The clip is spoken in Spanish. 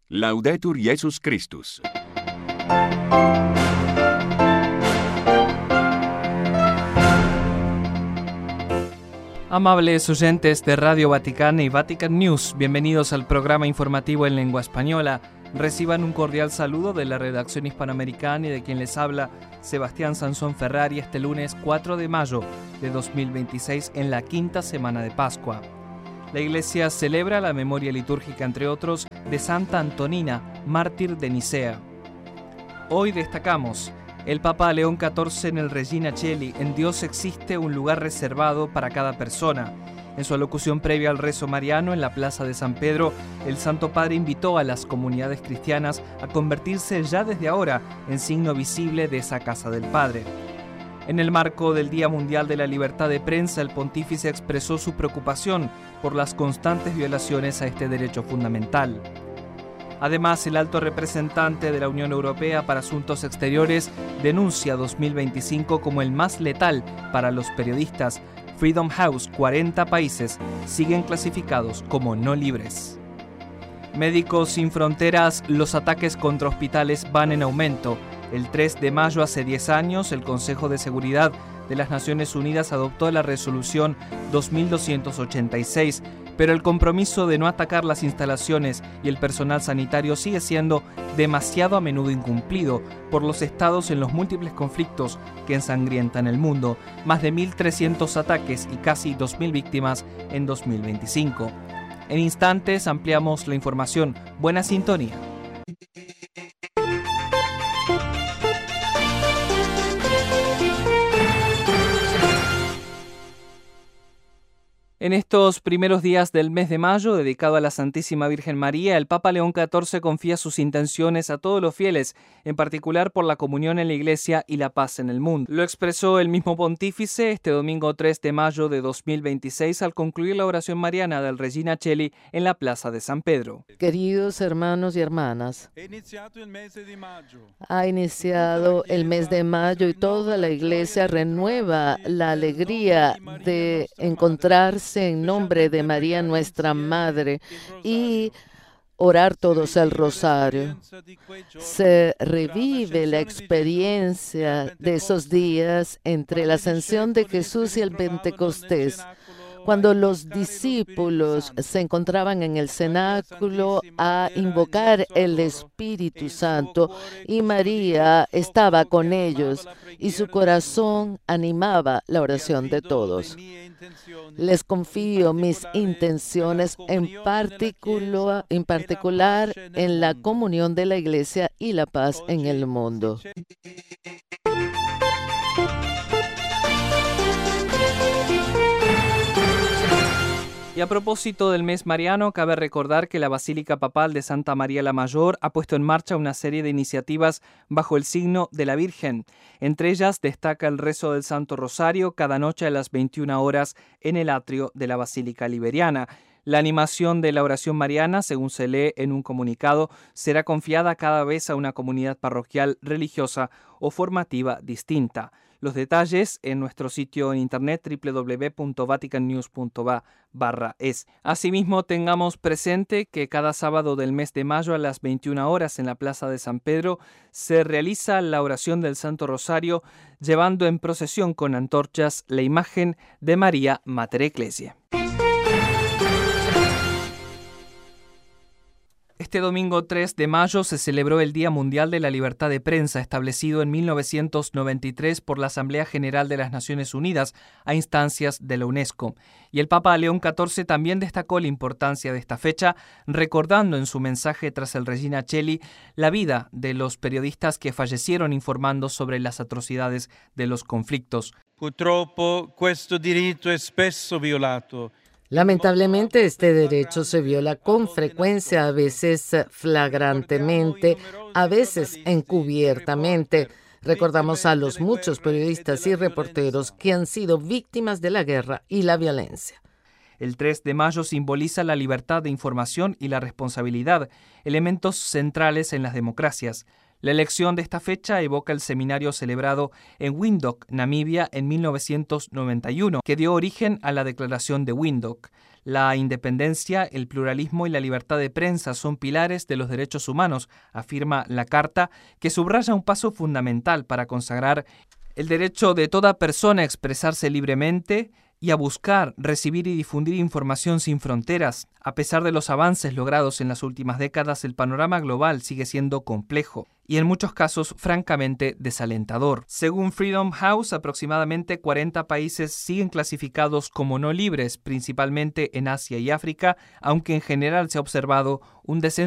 Laudetur Jesus Christus. Amables oyentes de Radio Vaticana y Vatican News, bienvenidos al programa informativo en lengua española. Reciban un cordial saludo de la redacción hispanoamericana y de quien les habla Sebastián Sansón Ferrari este lunes 4 de mayo de 2026 en la quinta semana de Pascua. La Iglesia celebra la memoria litúrgica, entre otros, de Santa Antonina, mártir de Nicea. Hoy destacamos: el Papa León XIV en el Regina Coeli, en Dios existe un lugar reservado para cada persona. En su alocución previa al rezo mariano en la Plaza de San Pedro, el Santo Padre invitó a las comunidades cristianas a convertirse ya desde ahora en signo visible de esa casa del Padre. En el marco del Día Mundial de la Libertad de Prensa, el pontífice expresó su preocupación por las constantes violaciones a este derecho fundamental. Además, el alto representante de la Unión Europea para Asuntos Exteriores denuncia 2025 como el más letal para los periodistas. Freedom House: 40 países siguen clasificados como no libres. Médicos Sin Fronteras: los ataques contra hospitales van en aumento. El 3 de mayo, hace 10 años, el Consejo de Seguridad de las Naciones Unidas adoptó la resolución 2286, pero el compromiso de no atacar las instalaciones y el personal sanitario sigue siendo demasiado a menudo incumplido por los estados en los múltiples conflictos que ensangrientan el mundo. Más de 1.300 ataques y casi 2.000 víctimas en 2025. En instantes ampliamos la información. Buena sintonía. En estos primeros días del mes de mayo, dedicado a la Santísima Virgen María, el Papa León XIV confía sus intenciones a todos los fieles, en particular por la comunión en la Iglesia y la paz en el mundo. Lo expresó el mismo pontífice este domingo 3 de mayo de 2026 al concluir la oración mariana del Regina Coeli en la Plaza de San Pedro. Queridos hermanos y hermanas, ha iniciado el mes de mayo y toda la Iglesia renueva la alegría de encontrarse en nombre de María, nuestra Madre, y orar todos el rosario. Se revive la experiencia de esos días entre la ascensión de Jesús y el Pentecostés, cuando los discípulos se encontraban en el cenáculo a invocar el Espíritu Santo, y María estaba con ellos y su corazón animaba la oración de todos. Les confío mis intenciones, en particular en la comunión de la Iglesia y la paz en el mundo. Y a propósito del mes mariano, cabe recordar que la Basílica Papal de Santa María la Mayor ha puesto en marcha una serie de iniciativas bajo el signo de la Virgen. Entre ellas destaca el rezo del Santo Rosario cada noche a las 21 horas en el atrio de la Basílica Liberiana. La animación de la oración mariana, según se lee en un comunicado, será confiada cada vez a una comunidad parroquial, religiosa o formativa distinta. Los detalles en nuestro sitio en internet www.vaticannews.va/es. Asimismo, tengamos presente que cada sábado del mes de mayo a las 21 horas en la Plaza de San Pedro se realiza la oración del Santo Rosario, llevando en procesión con antorchas la imagen de María Mater Ecclesiae. Este domingo 3 de mayo se celebró el Día Mundial de la Libertad de Prensa, establecido en 1993 por la Asamblea General de las Naciones Unidas a instancias de la UNESCO. Y el Papa León XIV también destacó la importancia de esta fecha, recordando en su mensaje tras el Regina Coeli la vida de los periodistas que fallecieron informando sobre las atrocidades de los conflictos. Purtroppo questo diritto è spesso violato. Lamentablemente, este derecho se viola con frecuencia, a veces flagrantemente, a veces encubiertamente. Recordamos a los muchos periodistas y reporteros que han sido víctimas de la guerra y la violencia. El 3 de mayo simboliza la libertad de información y la responsabilidad, elementos centrales en las democracias. La elección de esta fecha evoca el seminario celebrado en Windhoek, Namibia, en 1991, que dio origen a la Declaración de Windhoek. La independencia, el pluralismo y la libertad de prensa son pilares de los derechos humanos, afirma la Carta, que subraya un paso fundamental para consagrar el derecho de toda persona a expresarse libremente y a buscar, recibir y difundir información sin fronteras. A pesar de los avances logrados en las últimas décadas, el panorama global sigue siendo complejo y en muchos casos francamente desalentador. Según Freedom House, aproximadamente 40 países siguen clasificados como no libres, principalmente en Asia y África, aunque en general se ha observado un descenso